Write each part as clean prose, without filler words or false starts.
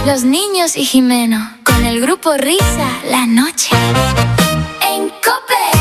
Los niños y Jimeno, con el grupo Risa, la noche en COPE.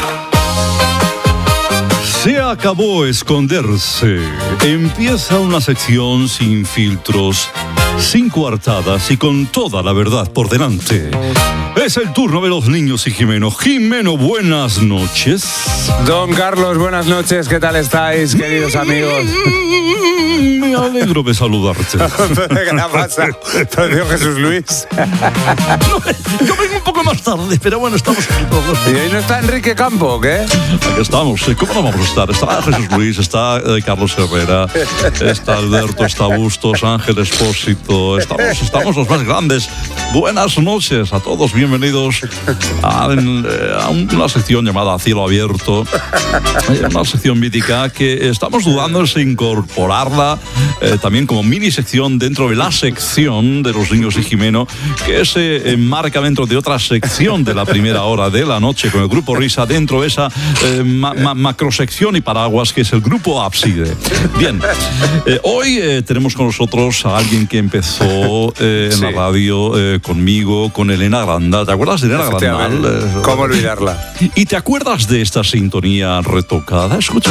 Se acabó esconderse. Empieza una sección sin filtros, sin coartadas y con toda la verdad por delante. Es el turno de los niños y Jimeno. Jimeno, buenas noches. Don Carlos, buenas noches. ¿Qué tal estáis, queridos amigos? Me alegro de saludarte. ¿Qué le pasa? Tío Jesús Luis. No, yo vengo un poco más tarde, pero bueno, estamos aquí todos. ¿Y ahí no está Enrique Campo, o qué? Aquí estamos. ¿Cómo no vamos a estar? Está Jesús Luis, está Carlos Herrera, está Alberto, está Bustos, Ángel Espósito. Estamos los más grandes. Buenas noches a todos. Bienvenidos a una sección llamada Cielo Abierto. Una sección mítica que estamos dudando en incorporarla también como mini sección dentro de la sección de los niños y Jimeno, que se enmarca dentro de otra sección de la primera hora de la noche con el grupo Risa, dentro de esa macrosección y paraguas que es el grupo Ábside. Bien, hoy tenemos con nosotros a alguien que empezó en la radio conmigo, con Elena Grandal. ¿Te acuerdas de Elena Grandal? ¿Cómo olvidarla? ¿Y te acuerdas de esta sintonía retocada? Escucha.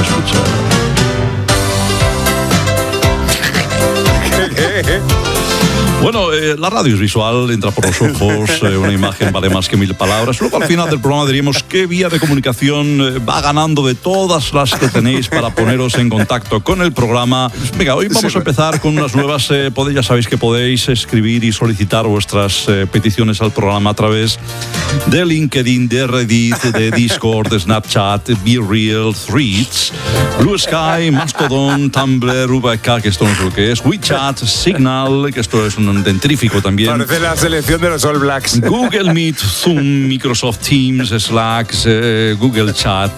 Bueno, la radio es visual, entra por los ojos, una imagen vale más que 1000 palabras. Luego al final del programa diríamos qué vía de comunicación va ganando de todas las que tenéis para poneros en contacto con el programa. Venga, hoy vamos a empezar con unas nuevas. Ya sabéis que podéis escribir y solicitar vuestras peticiones al programa a través de LinkedIn, de Reddit, de Discord, de Snapchat, BeReal, Threads, Blue Sky, Mastodon, Tumblr, VK, que esto no sé lo que es, WeChat, Signal, que esto es un dentrífico también. Parece la selección de los All Blacks. Google Meet, Zoom, Microsoft Teams, Slack, Google Chat,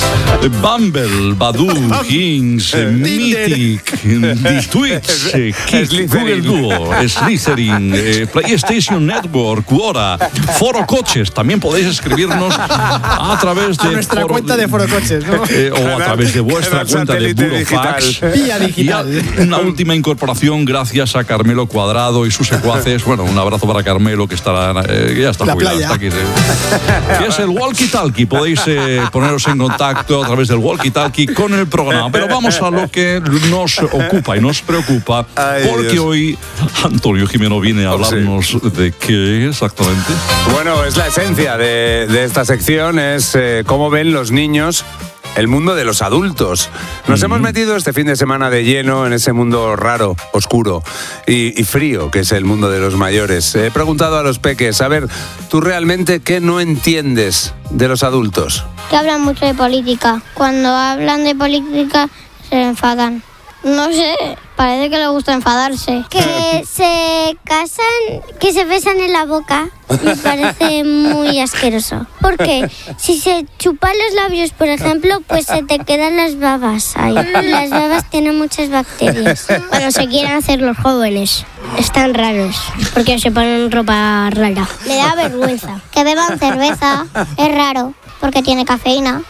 Bumble, Badoo, Kings, Mythic, Twitch, Kik, Google Duo, Slytherin, PlayStation Network, Quora, Foro Coches. También podéis escribirnos a través de nuestra cuenta de Foro Coches, ¿no? O a través de vuestra cuenta de Burofax. Vía digital. Y una última incorporación gracias a Carmelo Cuadrado y sus secuaces. Bueno, un abrazo para Carmelo, que estará, ya está la jubilado, playa. está aquí. Que es el Walkie Talkie. Podéis poneros en contacto a través del Walkie Talkie con el programa. Pero vamos a lo que nos ocupa y nos preocupa. Porque Dios. Hoy Antonio Jimeno viene a hablarnos de qué exactamente. Bueno, es la esencia de esta sección, es cómo ven los niños el mundo de los adultos. Nos hemos metido este fin de semana de lleno en ese mundo raro, oscuro y frío que es el mundo de los mayores. He preguntado a los peques, a ver, ¿tú realmente qué no entiendes de los adultos? Que hablan mucho de política. Cuando hablan de política se enfadan. No sé, parece que les gusta enfadarse. Que se casan, que se besan en la boca. Me parece muy asqueroso. Porque si se chupan los labios, por ejemplo, pues se te quedan las babas ahí. Las babas tienen muchas bacterias. Cuando se quieren hacer los jóvenes, están raros, porque se ponen ropa rara. Me da vergüenza. Que beban cerveza, es raro, porque tiene cafeína.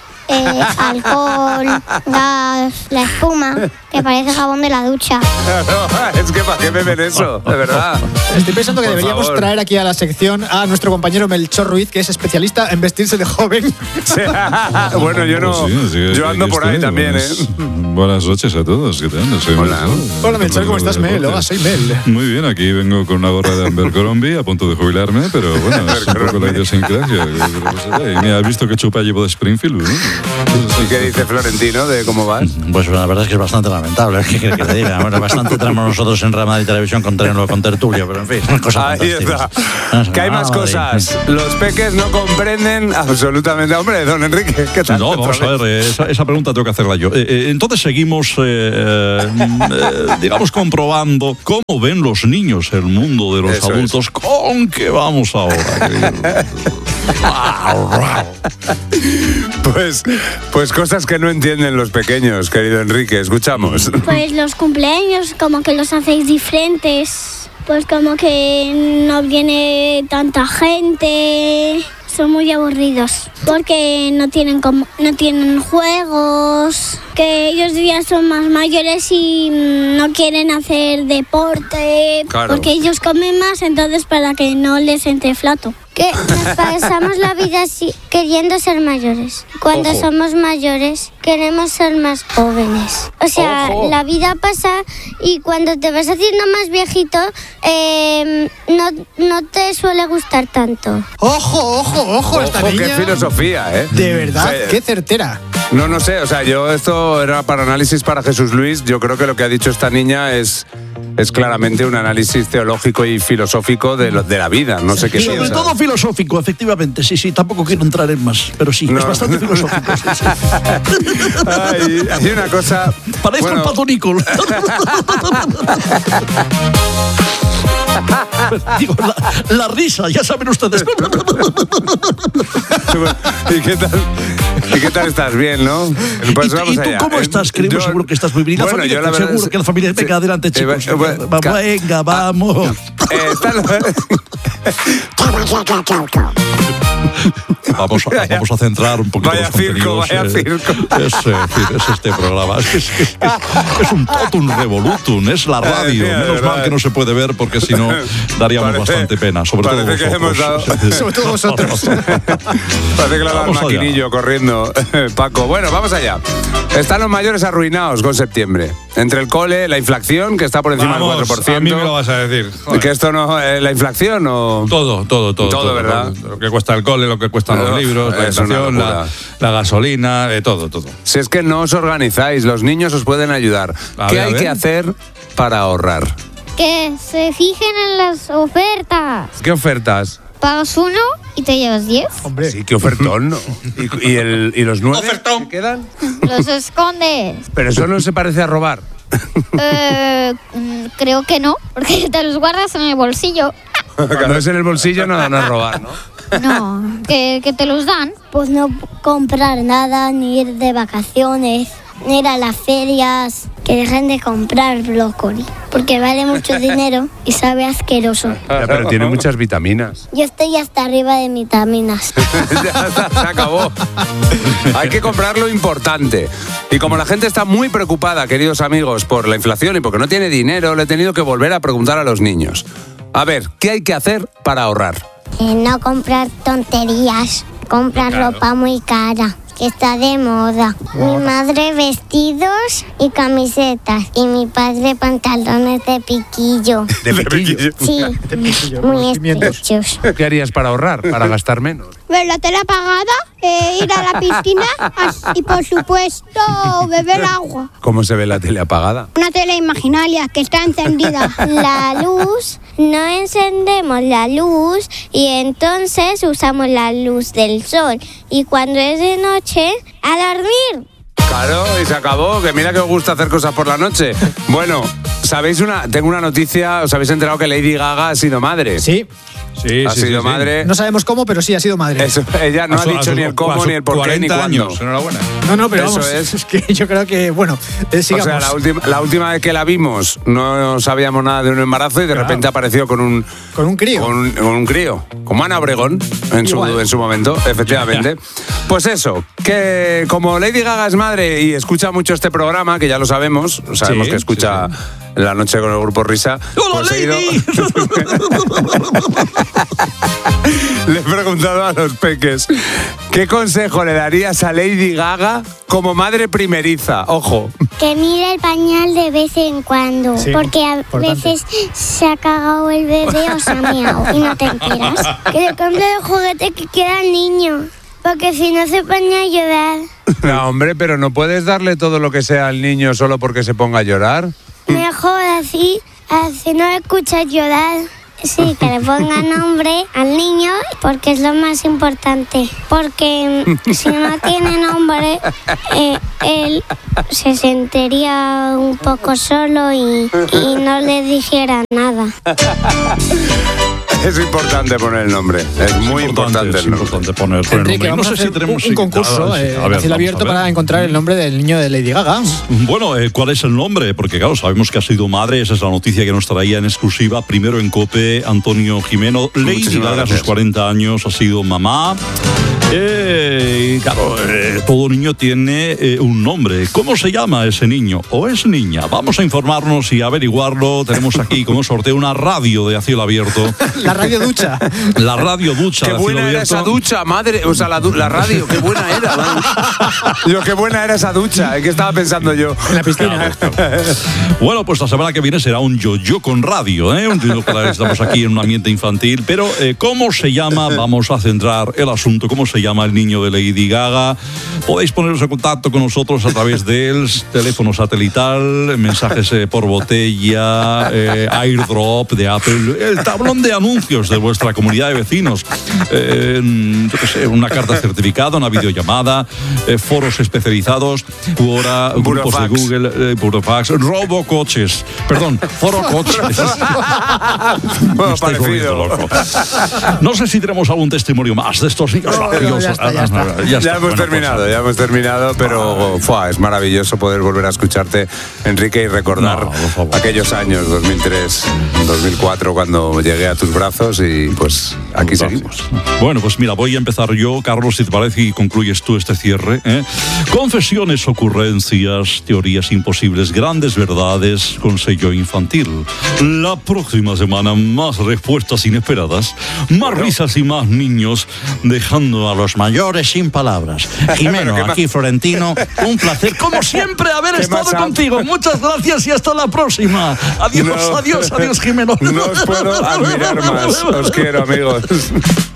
Alcohol, gas, la espuma, que parece jabón de la ducha. No, es que ¿para qué beben eso? De verdad. Estoy pensando que deberíamos traer aquí a la sección a nuestro compañero Melchor Ruiz, que es especialista en vestirse de joven. Sí. Bueno, yo no. Sí, yo ando por ahí también, Buenas noches a todos. ¿Qué tal? Soy Hola. Hola, Melchor, ¿cómo estás, Mel? Hola, soy Mel. Muy bien, aquí vengo con una gorra de Abercrombie a punto de jubilarme, pero bueno, es un poco la idiosincrasia. Y me has visto que chupa llevo de Springfield, ¿no? ¿Y qué dice Florentino de cómo vas? Pues la verdad es que es bastante lamentable. ¿Qué quieres que te diga? Bueno, bastante tenemos nosotros en Real Madrid Televisión con tertulia, pero en fin, cosas ahí está. Que hay más cosas. Los peques no comprenden absolutamente. Hombre, don Enrique, ¿qué tal? No, vamos a ver, esa pregunta tengo que hacerla yo. Entonces seguimos, digamos, comprobando cómo ven los niños el mundo de los Eso adultos. es. ¿Con qué vamos ahora? Pues cosas que no entienden los pequeños, querido Enrique. Escuchamos. Pues los cumpleaños, como que los hacéis diferentes. Pues como que no viene tanta gente. son muy aburridos porque no tienen juegos, que ellos ya son más mayores y no quieren hacer deporte, Claro. porque ellos comen más, entonces para que no les entre flato. Que nos pasamos la vida queriendo ser mayores. Cuando Ojo. somos mayores queremos ser más jóvenes. O sea, Ojo. la vida pasa y cuando te vas haciendo más viejito no te suele gustar tanto. Ojo, esta Ojo, niña. qué filosofía, ¿eh? De verdad, Sí. qué certera. No sé, o sea, esto era para análisis para Jesús Luis. Yo creo que lo que ha dicho esta niña es claramente un análisis teológico y filosófico de la vida. No sé qué Y sobre piensa. todo filosófico, efectivamente. Sí, tampoco quiero entrar en más, pero sí, No. es bastante filosófico. Sí. Hay una cosa... Parezco bueno, el Pato Nicol. Digo, la risa, ya saben ustedes. ¿Y qué tal estás? Bien, ¿no? Pues ¿Y tú allá. cómo estás? Creo Yo- seguro que estás muy bien. La Bueno, familia, yo la verdad seguro es- que la familia... Venga, sí. adelante, chicos. Venga, vamos. Vamos a centrar un poquito Vaya los circo, contenidos. vaya circo. Es este programa. Es un totum revolutum, es la radio. Mira, de Menos verdad. mal que no se puede ver porque si no daríamos Parece- bastante pena. Sobre todo parece que hemos vosotros. dado- Sobre todo vosotros. Parece que le ha dado el Vamos allá. maquinillo corriendo, Paco. Bueno, vamos allá. Están los mayores arruinados con septiembre. Entre el cole, la inflación, que está por encima del 4%. a mí me lo vas a decir. Joder. Que esto no... ¿La inflación o...? Todo, Todo, ¿verdad? Lo que cuesta el cole, lo que cuestan No, los libros, la es una inflación, locura. la gasolina, todo. Si es que no os organizáis, los niños os pueden ayudar. A ¿Qué ver, a hay ver. que hacer para ahorrar? Que se fijen en las ofertas. ¿Qué ofertas? Pagas 1 y te llevas 10. Hombre, Sí, qué ofertón, ¿no? ¿Y los 9 que quedan? Los escondes. Pero eso no se parece a robar. Creo que no, porque te los guardas en el bolsillo. Cuando es en el bolsillo no es robar, ¿no? No, que te los dan. Pues no comprar nada, ni ir de vacaciones, ni ir a las ferias. Que dejen de comprar brócoli, porque vale mucho dinero y sabe asqueroso. Pero tiene muchas vitaminas. Yo estoy hasta arriba de vitaminas. Ya está, se acabó. Hay que comprar lo importante. Y como la gente está muy preocupada, queridos amigos, por la inflación y porque no tiene dinero, le he tenido que volver a preguntar a los niños. A ver, ¿qué hay que hacer para ahorrar? No comprar tonterías, comprar ropa muy cara, que está de moda. Mi madre vestidos y camisetas y mi padre pantalones de piquillo. De piquillo. Sí, muy estrechos. ¿Qué harías para ahorrar, para gastar menos? Ver la tele apagada, ir a la piscina y, por supuesto, beber agua. ¿Cómo se ve la tele apagada? Una tele imaginaria que está encendida. La luz, no encendemos la luz y entonces usamos la luz del sol. Y cuando es de noche, a dormir. Claro, y se acabó, que mira que os gusta hacer cosas por la noche. Bueno, tengo una noticia, os habéis enterado que Lady Gaga ha sido madre. sí. Sí, Ha sido madre. No sabemos cómo, pero sí ha sido madre. Eso, ella no ha dicho ni el cómo, ni el por qué, ni 40 cuándo. años, enhorabuena. No, pero Eso vamos, es. es que yo creo que, bueno, O sigamos. sea, la última vez que la vimos no sabíamos nada de un embarazo y de repente apareció con un crío. con un crío, como Ana Obregón en su momento, efectivamente. Pues eso, que como Lady Gaga es madre y escucha mucho este programa, que ya lo sabemos Sí, que escucha La Noche con el Grupo Risa. ¡Hola, pues he Lady! Le he preguntado a los peques, ¿qué consejo le darías a Lady Gaga como madre primeriza? Ojo. Que mire el pañal de vez en cuando, Sí, porque a importante. veces se ha cagado el bebé o se ha meado y no te enteras. Que le compre el juguete que quiera al niño, porque si no se pone a llorar. No, hombre, pero no puedes darle todo lo que sea al niño solo porque se ponga a llorar. Mejor así no le escuchas llorar. Sí, que le ponga nombre al niño porque es lo más importante. Porque si no tiene nombre, él se sentiría un poco solo y no le dijera nada. Es importante poner el nombre. Es muy importante el nombre. Es importante poner el Enrique, nombre. vamos a hacer un concurso a cielo abierto para encontrar el nombre del niño de Lady Gaga. Bueno, ¿cuál es el nombre? Porque claro, sabemos que ha sido madre, esa es la noticia que nos traía en exclusiva, primero en COPE, Antonio Jimeno. Lady Gaga a sus 40 años ha sido mamá. Claro, todo niño tiene un nombre. ¿Cómo se llama ese niño? ¿O es niña? Vamos a informarnos y averiguarlo. Tenemos aquí como sorteo una radio de A Cielo Abierto. La radio ducha. La radio ducha. Qué buena era esa ducha, madre. O sea, la radio, qué buena era. Qué buena era esa ducha. ¿Qué estaba pensando yo? En la piscina. Claro. Bueno, pues la semana que viene será un yo-yo con radio, ¿eh? Estamos aquí en un ambiente infantil. Pero, ¿cómo se llama? Vamos a centrar el asunto. ¿Cómo se llama el niño de Lady Gaga? Podéis poneros en contacto con nosotros a través del teléfono satelital, mensajes por botella, airdrop de Apple, el tablón de anuncios de vuestra comunidad de vecinos, yo qué sé, una carta certificada, una videollamada, foros especializados, grupos de Google, Burofax, robocoches, perdón, forocoches. Bueno, parecido. Loco. No sé si tenemos algún testimonio más de estos niños. Ya hemos terminado, pero es maravilloso poder volver a escucharte, Enrique, y recordar aquellos años, 2003, 2004, cuando llegué a tus brazos y pues aquí seguimos. Bueno, pues mira, voy a empezar yo, Carlos, si te parece, y concluyes tú este cierre. Confesiones, ocurrencias, teorías imposibles, grandes verdades con sello infantil. La próxima semana, más respuestas inesperadas, más risas y más niños, dejando a los mayores sin palabras. Jimeno, aquí Florentino, un placer, como siempre, haber estado contigo. Muchas gracias y hasta la próxima. Adiós, adiós, Jimeno. No os puedo admirar más. Os quiero, amigos.